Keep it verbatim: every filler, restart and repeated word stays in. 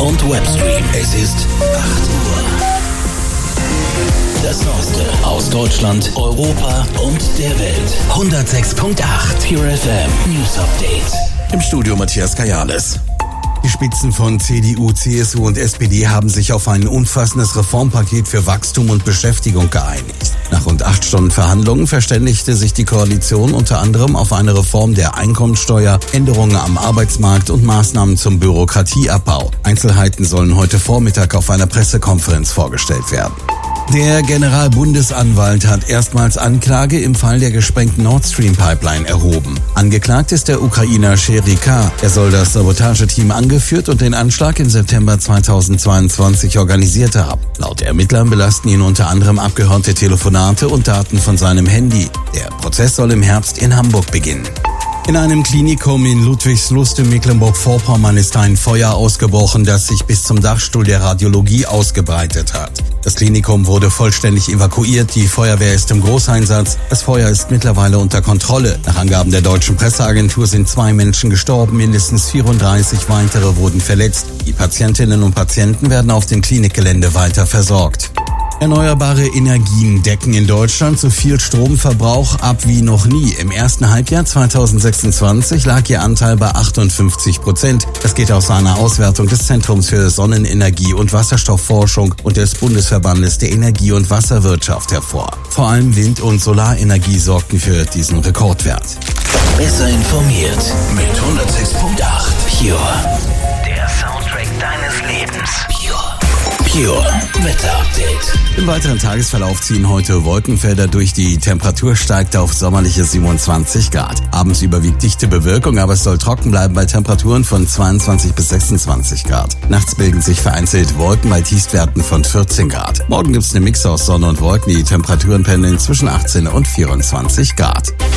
und Webstream. Es ist acht Uhr. Das Neueste aus Deutschland, Europa und der Welt. hundertsechs Komma acht Pure F M News Update. Im Studio Matthias Kajales. Die Spitzen von C D U, C S U und S P D haben sich auf ein umfassendes Reformpaket für Wachstum und Beschäftigung geeinigt. Nach rund acht Stunden Verhandlungen verständigte sich die Koalition unter anderem auf eine Reform der Einkommensteuer, Änderungen am Arbeitsmarkt und Maßnahmen zum Bürokratieabbau. Einzelheiten sollen heute Vormittag auf einer Pressekonferenz vorgestellt werden. Der Generalbundesanwalt hat erstmals Anklage im Fall der gesprengten Nord Stream Pipeline erhoben. Angeklagt ist der Ukrainer Sherry K. Er soll das Sabotageteam angeführt und den Anschlag im September zweitausendzweiundzwanzig organisiert haben. Laut Ermittlern belasten ihn unter anderem abgehörte Telefonate und Daten von seinem Handy. Der Prozess soll im Herbst in Hamburg beginnen. In einem Klinikum in Ludwigslust in Mecklenburg-Vorpommern ist ein Feuer ausgebrochen, das sich bis zum Dachstuhl der Radiologie ausgebreitet hat. Das Klinikum wurde vollständig evakuiert, die Feuerwehr ist im Großeinsatz. Das Feuer ist mittlerweile unter Kontrolle. Nach Angaben der deutschen Presseagentur sind zwei Menschen gestorben, mindestens vierunddreißig weitere wurden verletzt. Die Patientinnen und Patienten werden auf dem Klinikgelände weiter versorgt. Erneuerbare Energien decken in Deutschland so viel Stromverbrauch ab wie noch nie. Im ersten Halbjahr zweitausendsechsundzwanzig lag ihr Anteil bei achtundfünfzig Prozent. Das geht aus einer Auswertung des Zentrums für Sonnenenergie und Wasserstoffforschung und des Bundesverbandes der Energie- und Wasserwirtschaft hervor. Vor allem Wind- und Solarenergie sorgten für diesen Rekordwert. Besser informiert mit hundertsechs Komma acht Pure. Der Soundtrack deines Lebens. Pure. Pure Wetter Update. Im weiteren Tagesverlauf ziehen heute Wolkenfelder durch. Die Temperatur steigt auf sommerliche siebenundzwanzig Grad. Abends überwiegt dichte Bewölkung, aber es soll trocken bleiben bei Temperaturen von zweiundzwanzig bis sechsundzwanzig Grad. Nachts bilden sich vereinzelt Wolken bei Tiefstwerten von vierzehn Grad. Morgen gibt's einen Mix aus Sonne und Wolken. Die Temperaturen pendeln zwischen achtzehn und vierundzwanzig Grad.